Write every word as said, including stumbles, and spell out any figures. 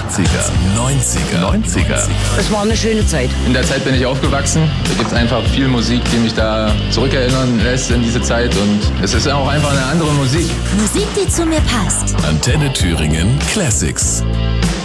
achtziger, neunziger, neunziger. Es war eine schöne Zeit. In der Zeit bin ich aufgewachsen. Da gibt es einfach viel Musik, die mich da zurückerinnern lässt in diese Zeit. Und es ist auch einfach eine andere Musik. Musik, die zu mir passt. Antenne Thüringen Classics.